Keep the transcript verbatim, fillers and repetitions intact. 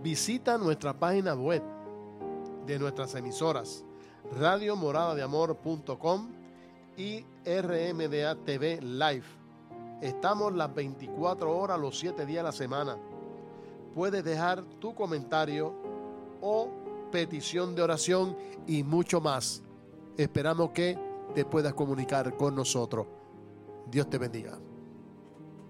Visita nuestra página web de nuestras emisoras radio morada de amor punto com y R M D A T V Live. Estamos las veinticuatro horas, los siete días de la semana. Puedes dejar tu comentario o petición de oración y mucho más. Esperamos que te puedas comunicar con nosotros. Dios te bendiga.